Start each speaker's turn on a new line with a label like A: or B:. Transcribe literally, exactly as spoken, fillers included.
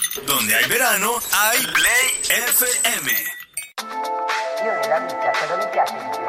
A: Donde hay verano, hay Play F M.
B: Io nella vita, quando mi piace di